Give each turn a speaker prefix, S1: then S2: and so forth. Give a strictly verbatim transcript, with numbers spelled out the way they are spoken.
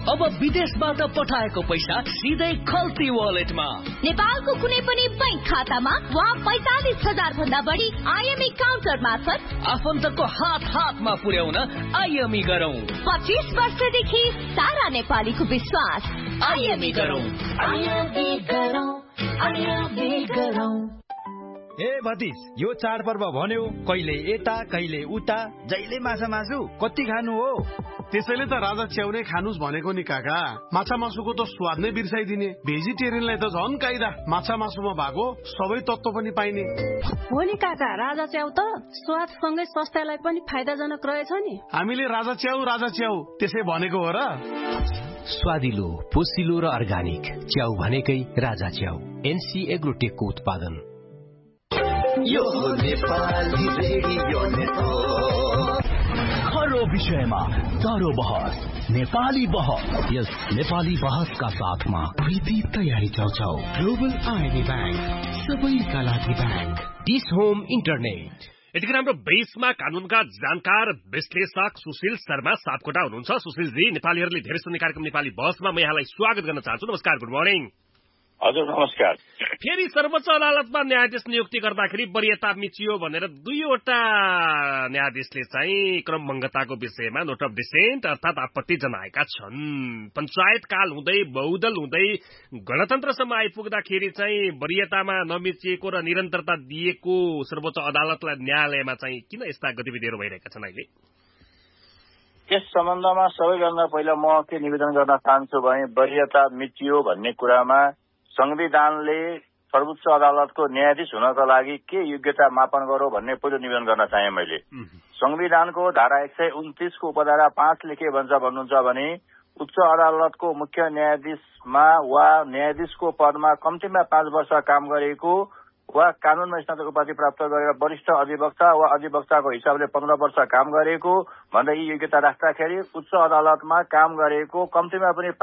S1: अब विदेशबाट पठाएको पैसा सिधै खल्ती वालेटमा।
S2: नेपालको कुनै पनि बैंक खातामा वा पैंतालिस हजार भन्दा बढी आइएमई काउन्टर मार्फत
S1: आफन्तको हात हातमा पुर्याउन आइएमई गरौँ।
S2: पच्चीस वर्षदेखि सारा नेपालीको विश्वास।
S1: आइएमई गरौँ।
S2: आइएमई गरौँ। आइएमई गरौँ।
S3: ए भतिज, यो चाडपर्व भन्यो कहिले यता कहिले उता, जहिले माछा मासु कति खानु हो?
S4: त्यसैले त राजा च्याउ नै खानुस् भनेको नि काका। माछा मासुको त स्वाद नै बिर्साइदिने। भेजिटेरियनलाई त झन् काइदा माछा मासुमा भएको सबै तत्त्व पनि पाइने
S5: हो नि काका। राजा च्याउ त स्वादसँगै स्वास्थ्यलाई पनि फाइदाजनक रहेछ नि।
S4: हामीले राजा च्याउ राजा च्याउ त्यसै भनेको हो र।
S6: स्वादिलो, पोसिलो र अर्गानिक च्याउ भनेकै राजा च्याउ। एनसी एग्रोटेकको उत्पादन।
S7: यो नेपाली रेडियो नेटवर्क।
S8: हर विषयमा दरो बहस, नेपाली बहस। यस नेपाली बहसका साथमा विधि तयारी चौचौ। ग्लोबल आइडी ब्याङ्क, सबैका लागि ब्याङ्क।
S6: Dish home internet.
S9: यतिखेर हाम्रो बेसमा कानूनका जानकार विश्लेषक सुशील शर्मा सापकोटा हुनुहुन्छ। सुशीलजी, नेपालीहरूले धेरै सुन्ने कार्यक्रम नेपाली बहसमा म यहाँलाई स्वागत गर्न चाहन्छु। नमस्कार, गुड मर्निङ।
S10: हजुर नमस्कार।
S9: फेरि सर्वोच्च अदालतमा न्यायाधीश नियुक्ति गर्दाखेरि वरियता मिचियो भनेर दुईवटा न्यायाधीशले चाहिँ क्रमभङ्गताको विषयमा नोट अफ डिसेन्ट अर्थात आपत्ति जनाएका छन्। पञ्चायत काल हुँदै बहुदल हुँदै गणतन्त्रसम्म आइपुग्दाखेरि चाहिँ वरियतामा नमिचिएको र निरन्तरता दिएको सर्वोच्च अदालतलाई न्यायालयमा चाहिँ किन यस्ता गतिविधिहरू भइरहेका छन् अहिले?
S10: यस सम्बन्धमा सबैभन्दा पहिला म के निवेदन गर्न चाहन्छु भने वरियता मिचियो भन्ने कुरामा संविधानले सर्वोच्च अदालतको न्यायाधीश हुनका लागि के योग्यता मापन गरौं भन्ने पहिलो निवेदन गर्न चाहे मैले। संविधानको धारा एक सय उन्तिसको उपधारा पाँचले के भन्छ भन्नुहुन्छ भने उच्च अदालतको मुख्य न्यायाधीशमा वा न्यायाधीशको पदमा कम्तीमा पाँच वर्ष काम गरेको वा कानूनमा स्नातक उपाधि प्राप्त गरेर वरिष्ठ अधिवक्ता वा अधिवक्ताको हिसाबले पन्ध्र वर्ष काम गरेको भन्दा यी योग्यता राख्दाखेरि उच्च अदालतमा काम गरेको कम्तीमा पनि